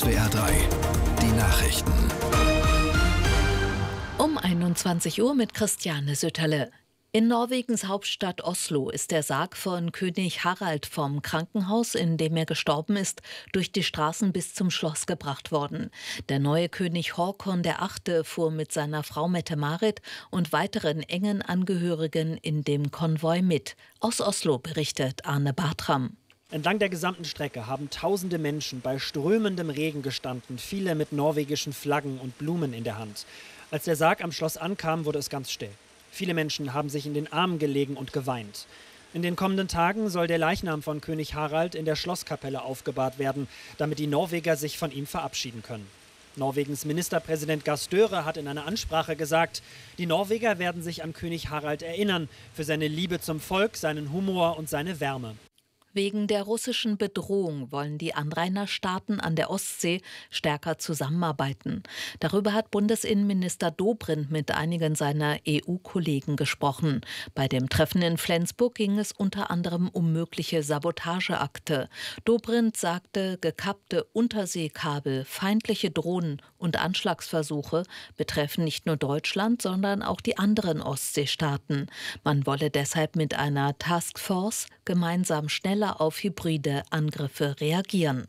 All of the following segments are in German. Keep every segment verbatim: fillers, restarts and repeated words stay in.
S W R drei, die Nachrichten. Um einundzwanzig Uhr mit Christiane Sütterle. In Norwegens Hauptstadt Oslo ist der Sarg von König Harald vom Krankenhaus, in dem er gestorben ist, durch die Straßen bis zum Schloss gebracht worden. Der neue König Håkon der Achte fuhr mit seiner Frau Mette-Marit und weiteren engen Angehörigen in dem Konvoi mit. Aus Oslo berichtet Arne Bartram. Entlang der gesamten Strecke haben tausende Menschen bei strömendem Regen gestanden, viele mit norwegischen Flaggen und Blumen in der Hand. Als der Sarg am Schloss ankam, wurde es ganz still. Viele Menschen haben sich in den Armen gelegen und geweint. In den kommenden Tagen soll der Leichnam von König Harald in der Schlosskapelle aufgebahrt werden, damit die Norweger sich von ihm verabschieden können. Norwegens Ministerpräsident Gahr Støre hat in einer Ansprache gesagt, die Norweger werden sich an König Harald erinnern, für seine Liebe zum Volk, seinen Humor und seine Wärme. Wegen der russischen Bedrohung wollen die Anrainerstaaten an der Ostsee stärker zusammenarbeiten. Darüber hat Bundesinnenminister Dobrindt mit einigen seiner E U-Kollegen gesprochen. Bei dem Treffen in Flensburg ging es unter anderem um mögliche Sabotageakte. Dobrindt sagte, gekappte Unterseekabel, feindliche Drohnen und Anschlagsversuche betreffen nicht nur Deutschland, sondern auch die anderen Ostseestaaten. Man wolle deshalb mit einer Taskforce gemeinsam schneller auf hybride Angriffe reagieren.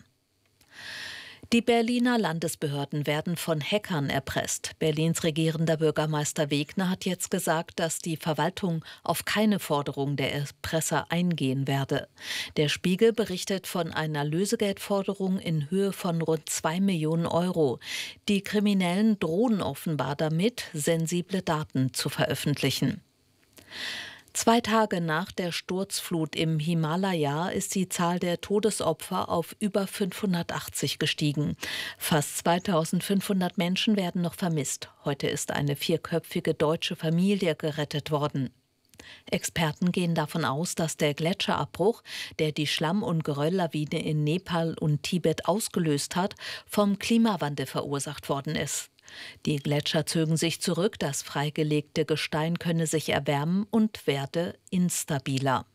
Die Berliner Landesbehörden werden von Hackern erpresst. Berlins regierender Bürgermeister Wegner hat jetzt gesagt, dass die Verwaltung auf keine Forderung der Erpresser eingehen werde. Der Spiegel berichtet von einer Lösegeldforderung in Höhe von rund zwei Millionen Euro. Die Kriminellen drohen offenbar damit, sensible Daten zu veröffentlichen. Zwei Tage nach der Sturzflut im Himalaya ist die Zahl der Todesopfer auf über fünfhundertachtzig gestiegen. Fast zweitausendfünfhundert Menschen werden noch vermisst. Heute ist eine vierköpfige deutsche Familie gerettet worden. Experten gehen davon aus, dass der Gletscherabbruch, der die Schlamm- und Gerölllawine in Nepal und Tibet ausgelöst hat, vom Klimawandel verursacht worden ist. Die Gletscher zögen sich zurück, das freigelegte Gestein könne sich erwärmen und werde instabiler.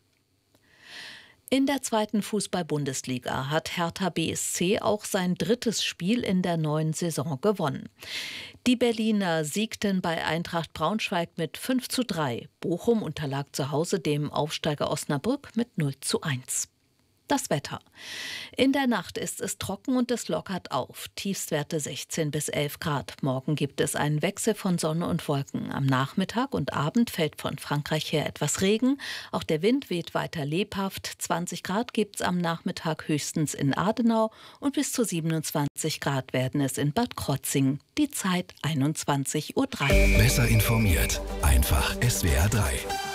In der zweiten Fußball-Bundesliga hat Hertha B S C auch sein drittes Spiel in der neuen Saison gewonnen. Die Berliner siegten bei Eintracht Braunschweig mit fünf zu drei. Bochum unterlag zu Hause dem Aufsteiger Osnabrück mit null zu eins. Das Wetter. In der Nacht ist es trocken und es lockert auf. Tiefstwerte sechzehn bis elf Grad. Morgen gibt es einen Wechsel von Sonne und Wolken. Am Nachmittag und Abend fällt von Frankreich her etwas Regen. Auch der Wind weht weiter lebhaft. zwanzig Grad gibt es am Nachmittag höchstens in Adenau und bis zu siebenundzwanzig Grad werden es in Bad Krotzing. Die Zeit einundzwanzig Uhr drei. Besser informiert. Einfach S W R drei.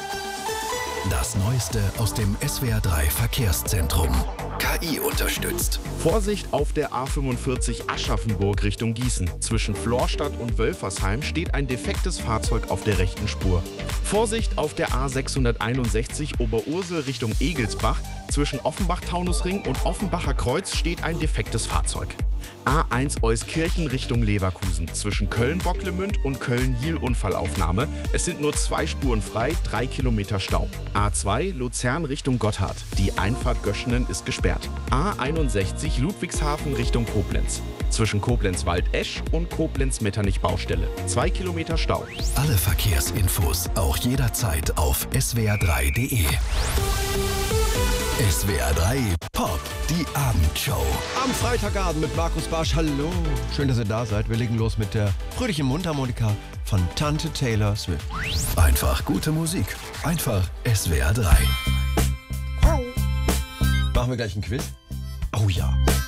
Das Neueste aus dem S W R drei Verkehrszentrum. K I unterstützt. Vorsicht auf der A fünfundvierzig Aschaffenburg Richtung Gießen. Zwischen Florstadt und Wölfersheim steht ein defektes Fahrzeug auf der rechten Spur. Vorsicht auf der A sechshunderteinundsechzig Oberursel Richtung Egelsbach. Zwischen Offenbach-Taunusring und Offenbacher Kreuz steht ein defektes Fahrzeug. A eins Euskirchen Richtung Leverkusen. Zwischen Köln-Bocklemünd und Köln-Jiel Unfallaufnahme. Es sind nur zwei Spuren frei, drei Kilometer Stau. A zwei Luzern Richtung Gotthard. Die Einfahrt Göschenen ist gesperrt. A einundsechzig Ludwigshafen Richtung Koblenz. Zwischen Koblenz-Waldesch und Koblenz-Metternich-Baustelle. Zwei Kilometer Stau. Alle Verkehrsinfos auch jederzeit auf S W R drei punkt de. S W R drei Pop, die Abendshow. Am Freitagabend mit Markus Barsch. Hallo. Schön, dass ihr da seid. Wir legen los mit der fröhlichen Mundharmonika von Tante Taylor Swift. Einfach gute Musik. Einfach S W R drei. Machen wir gleich ein Quiz? Oh ja.